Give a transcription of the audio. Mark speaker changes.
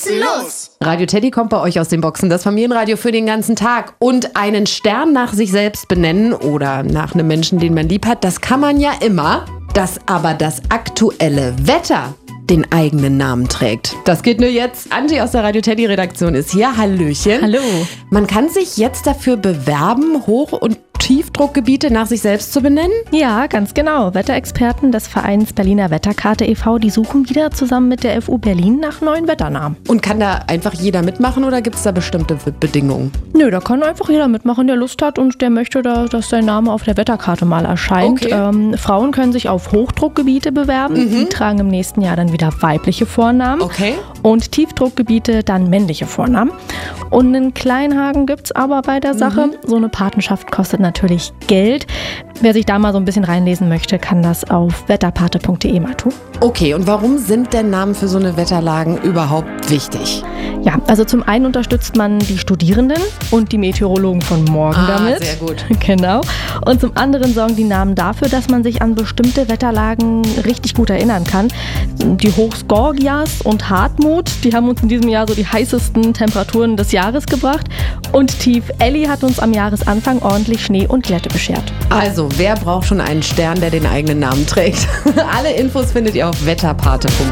Speaker 1: Boxen los!
Speaker 2: Radio Teddy kommt bei euch aus den Boxen, das Familienradio für den ganzen Tag. Und einen Stern nach sich selbst benennen oder nach einem Menschen, den man lieb hat, das kann man ja immer. Dass aber das aktuelle Wetter den eigenen Namen trägt. Das geht nur jetzt. Angie aus der Radio Teddy Redaktion ist hier. Hallöchen.
Speaker 3: Hallo.
Speaker 2: Man kann sich jetzt dafür bewerben, Hoch- und Tiefdruckgebiete nach sich selbst zu benennen?
Speaker 3: Ja, ganz genau. Wetterexperten des Vereins Berliner Wetterkarte e.V., die suchen wieder zusammen mit der FU Berlin nach neuen Wetternamen.
Speaker 2: Und kann da einfach jeder mitmachen oder gibt es da bestimmte Bedingungen?
Speaker 3: Nö, da kann einfach jeder mitmachen, der Lust hat und der möchte, dass sein Name auf der Wetterkarte mal erscheint.
Speaker 2: Okay.
Speaker 3: Frauen können sich auf Hochdruckgebiete bewerben. Die tragen im nächsten Jahr dann wieder weibliche Vornamen.
Speaker 2: Okay.
Speaker 3: Und Tiefdruckgebiete dann männliche Vornamen. Und einen Kleinhaken gibt es aber bei der Sache. So eine Patenschaft kostet natürlich Geld. Wer sich da mal so ein bisschen reinlesen möchte, kann das auf wetterpate.de mal tun.
Speaker 2: Okay, und warum sind denn Namen für so eine Wetterlagen überhaupt wichtig?
Speaker 3: Ja, also zum einen unterstützt man die Studierenden und die Meteorologen von morgen damit.
Speaker 2: Sehr gut.
Speaker 3: Genau. Und zum anderen sorgen die Namen dafür, dass man sich an bestimmte Wetterlagen richtig gut erinnern kann. Die Hochs Gorgias und Hartmut, die haben uns in diesem Jahr so die heißesten Temperaturen des Jahres gebracht. Und Tief Elli hat uns am Jahresanfang ordentlich Schnee und Glätte beschert.
Speaker 2: Also, wer braucht schon einen Stern, der den eigenen Namen trägt? Alle Infos findet ihr auf wetterpate.de.